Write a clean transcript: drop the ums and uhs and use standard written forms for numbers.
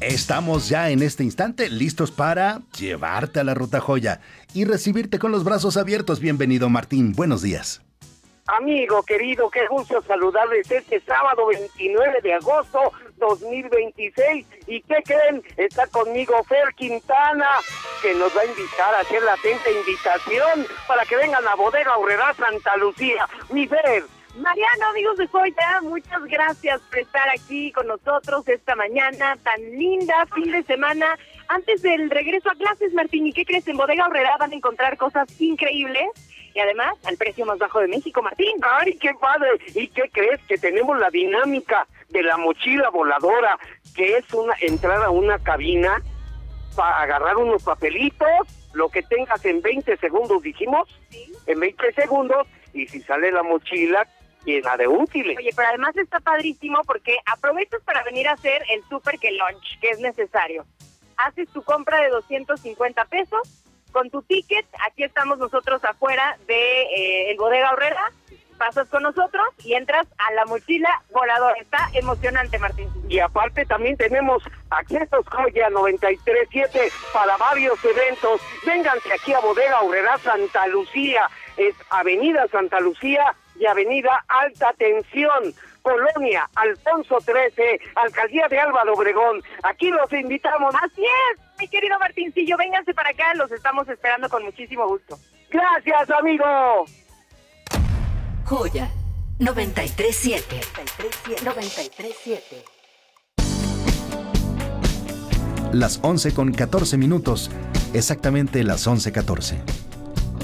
Estamos ya en este instante listos para llevarte a la Ruta Joya y recibirte con los brazos abiertos. Bienvenido, Martín. Buenos días. Amigo querido, qué gusto saludarles este sábado 29 de agosto 2026. ¿Y qué creen? Está conmigo Fer Quintana, que nos va a invitar a hacer la atenta invitación para que vengan a Bodega Aurrerá Santa Lucía. Mi Fer. Mariano, amigos de Joya, muchas gracias por estar aquí con nosotros esta mañana tan linda, fin de semana, antes del regreso a clases, Martín. ¿Y qué crees? En Bodega Aurrerá van a encontrar cosas increíbles y además al precio más bajo de México, Martín. ¡Ay, qué padre! ¿Y qué crees? Que tenemos la dinámica de la mochila voladora, que es una entrar a una cabina para agarrar unos papelitos, lo que tengas en 20 segundos, dijimos, ¿Sí? En 20 segundos, y si sale la mochila llena de útiles. Oye, pero además está padrísimo porque aprovechas para venir a hacer el súper que lunch, que es necesario. Haces tu compra de 250 pesos, con tu ticket, aquí estamos nosotros afuera de el Bodega Aurrerá, pasas con nosotros y entras a la mochila voladora. Está emocionante, Martín. Y aparte también tenemos accesos Joya 93.7 para varios eventos. Vénganse aquí a Bodega Aurrerá Santa Lucía, es Avenida Santa Lucía y Avenida Alta Tensión, Colonia Alfonso 13, Alcaldía de Álvaro Obregón. Aquí los invitamos. Así es, mi querido Martincillo, vénganse para acá, los estamos esperando con muchísimo gusto. Gracias, amigo. Joya 93.7. 93.7. Las 11:14, exactamente las 11:14.